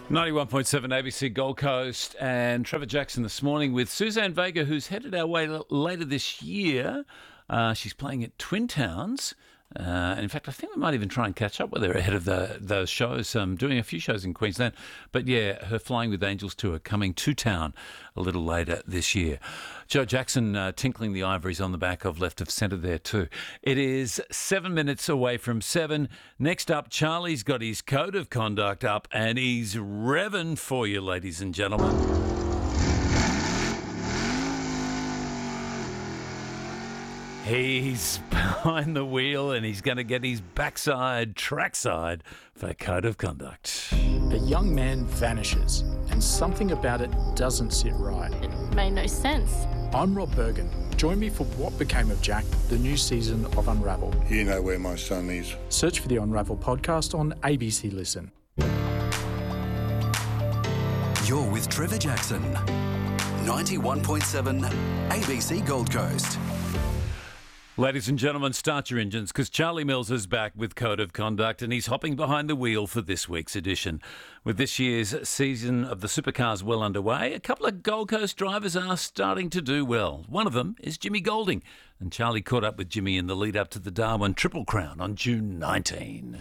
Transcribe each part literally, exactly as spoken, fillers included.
ninety-one point seven A B C Gold Coast, and Trevor Jackson this morning with Suzanne Vega, who's headed our way l- later this year. Uh, she's playing at Twin Towns. Uh, and in fact, I think we might even try and catch up with her ahead of the, those shows, um, doing a few shows in Queensland. But yeah, her Flying with Angels tour coming to town a little later this year. Joe Jackson uh, tinkling the ivories on the back of left of centre there too. It is seven minutes away from seven. Next up, Charlie's got his code of conduct up and he's revving for you, ladies and gentlemen. He's behind the wheel and he's going to get his backside trackside for code of conduct. A young man vanishes and something about it doesn't sit right. It made no sense. I'm Rob Bergen. Join me for What Became of Jack, the new season of Unravel. You know where my son is. Search for the Unravel podcast on A B C Listen. You're with Trevor Jackson. ninety-one point seven A B C Gold Coast. Ladies and gentlemen, start your engines because Charlie Mills is back with Code of Conduct and he's hopping behind the wheel for this week's edition. With this year's season of the Supercars well underway, a couple of Gold Coast drivers are starting to do well. One of them is Jimmy Golding, and Charlie caught up with Jimmy in the lead up to the Darwin Triple Crown on June nineteenth.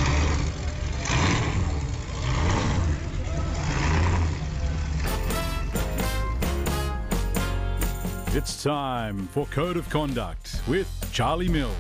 It's time for Code of Conduct with Charlie Mills.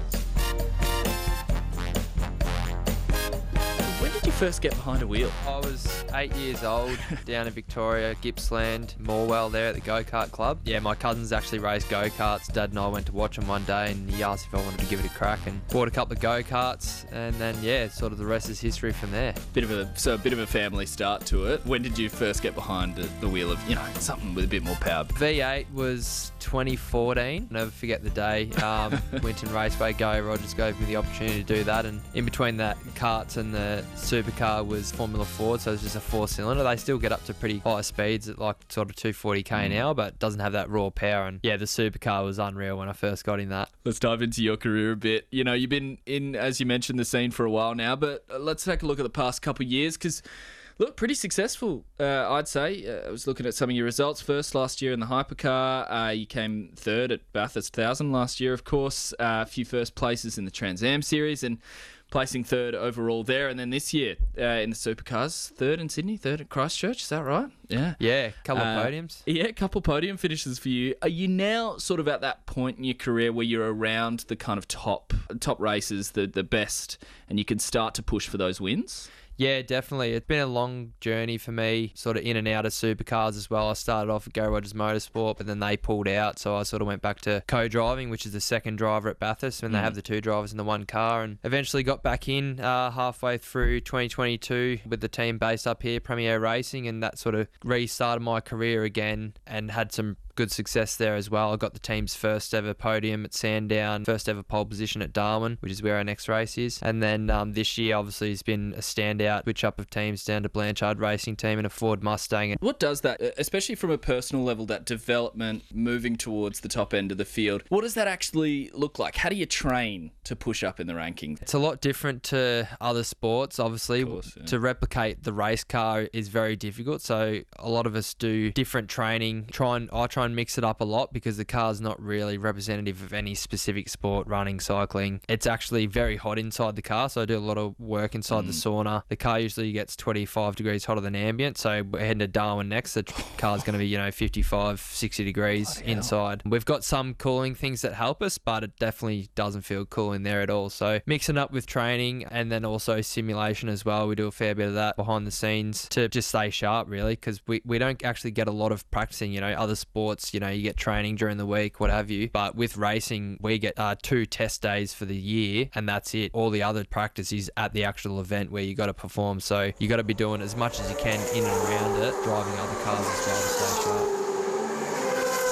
When did you first get behind a wheel? I was eight years old down in Victoria, Gippsland, Morwell there at the go-kart club. Yeah, my cousins actually raced go-karts. Dad and I went to watch them one day and he asked if I wanted to give it a crack and bought a couple of go-karts and then, yeah, sort of the rest is history from there. Bit of a so a bit of a family start to it. When did you first get behind the, the wheel of, you know, something with a bit more power? V eight was twenty fourteen. Never forget the day. Um, Winton Raceway, Gary Rogers gave me the opportunity to do that, and in between that karts and the supercar was Formula Ford, so it's just a four-cylinder. They still get up to pretty high speeds at like sort of two forty k an hour, but doesn't have that raw power. And yeah, the supercar was unreal when I first got in that. Let's dive into your career a bit. You know, you've been in, as you mentioned, the scene for a while now, but let's take a look at the past couple of years because look, pretty successful, uh, I'd say. Uh, I was looking at some of your results first last year in the hypercar. Uh, you came third at Bathurst one thousand last year, of course. Uh, a few first places in the Trans Am series and placing third overall there. And then this year uh, in the supercars, third in Sydney, third at Christchurch. Is that right? Yeah. Yeah, a couple uh, of podiums. Yeah, a couple podium finishes for you. Are you now sort of at that point in your career where you're around the kind of top top races, the, the best, and you can start to push for those wins? Yeah, definitely. It's been a long journey for me, sort of in and out of supercars as well. I started off at Gary Rogers Motorsport, but then they pulled out, so I sort of went back to co-driving, which is the second driver at Bathurst, when mm. they have the two drivers in the one car, and eventually got back in uh, halfway through twenty twenty-two with the team based up here, Premier Racing, and that sort of restarted my career again and had some good success there as well. I got the team's first ever podium at Sandown, first ever pole position at Darwin, which is where our next race is. And then um, this year, obviously, has been a standout switch up of teams down to Blanchard Racing Team and a Ford Mustang. What does that, especially from a personal level, that development, moving towards the top end of the field, what does that actually look like? How do you train to push up in the rankings? It's a lot different to other sports, obviously. Of course, yeah. To replicate the race car is very difficult, so a lot of us do different training. Try and I try and mix it up a lot because the car's not really representative of any specific sport, running, cycling. It's actually very hot inside the car, so I do a lot of work inside mm. the sauna. The car usually gets twenty-five degrees hotter than ambient, so we're heading to Darwin next. The car's going to be, you know, fifty-five, sixty degrees inside. We've got some cooling things that help us, but it definitely doesn't feel cool in there at all. So mixing up with training and then also simulation as well. We do a fair bit of that behind the scenes to just stay sharp, really, because we, we don't actually get a lot of practicing. You know, other sports, you know, you get training during the week, what have you. But with racing, we get uh, two test days for the year, and that's it. All the other practice is at the actual event where you got to perform. So you got to be doing as much as you can in and around it, driving other cars as well to stay sharp.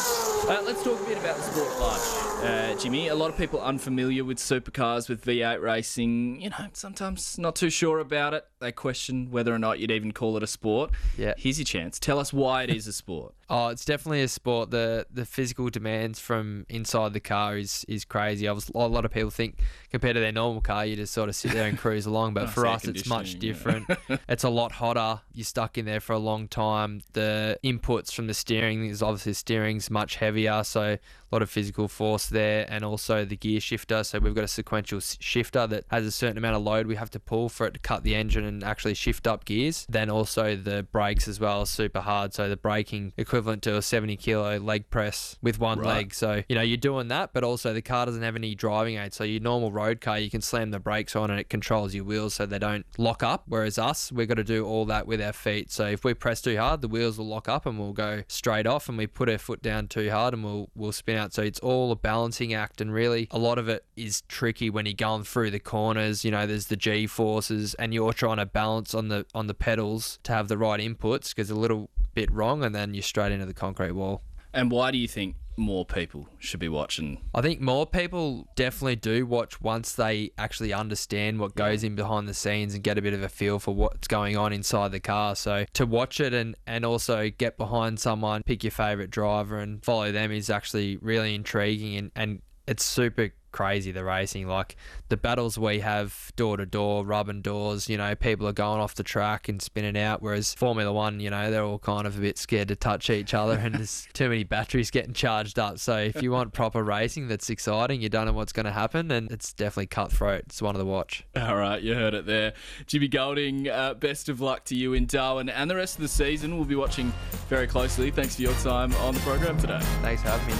Uh, let's talk a bit about the sport at large, uh, Jimmy. A lot of people unfamiliar with supercars, with V eight racing, you know, sometimes not too sure about it. They question whether or not you'd even call it a sport. Yeah. Here's your chance. Tell us why it is a sport. Oh, it's definitely a sport. The the physical demands from inside the car is is crazy. I was, a lot of people think compared to their normal car, you just sort of sit there and cruise along. But Oh, for air us, it's much conditioning, different. It's a lot hotter. You're stuck in there for a long time. The inputs from the steering is obviously the steering's much heavier, so a lot of physical force there, and also the gear shifter. So we've got a sequential s- shifter that has a certain amount of load we have to pull for it to cut the engine and actually shift up gears. Then also the brakes as well is super hard. So the braking equivalent to a seventy kilo leg press with one Right. leg. So, you know, you're doing that, but also the car doesn't have any driving aid. So your normal road car, you can slam the brakes on and it controls your wheels so they don't lock up. Whereas us, we've got to do all that with our feet. So if we press too hard, the wheels will lock up and we'll go straight off, and we put our foot down too hard and we'll we'll spin out. So it's all a balancing act, and really a lot of it is tricky when you're going through the corners. You know, there's the G forces and you're trying to balance on the on the pedals to have the right inputs, because a little bit wrong and then you're straight into the concrete wall. And why do you think more people should be watching? I think more people definitely do watch once they actually understand what goes in behind the scenes and get a bit of a feel for what's going on inside the car. So to watch it and, and also get behind someone, pick your favourite driver and follow them is actually really intriguing, and, and it's super crazy, the racing. Like the battles we have door to door, rubbing doors, you know, people are going off the track and spinning out, whereas Formula One, you know, they're all kind of a bit scared to touch each other and there's too many batteries getting charged up. So if you want proper racing that's exciting, you don't know what's going to happen, and it's definitely cutthroat. It's one of the watch. All right, you heard it there. Jimmy Golding, uh, best of luck to you in Darwin and the rest of the season. We'll be watching very closely. Thanks for your time on the program today. Thanks for having me.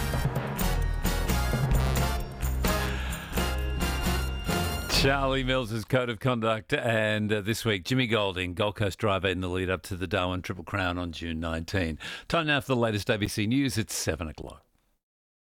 Charlie Mills' Code of Conduct, and uh, this week, Jimmy Golding, Gold Coast driver in the lead up to the Darwin Triple Crown on June nineteenth. Time now for the latest A B C News. It's seven o'clock.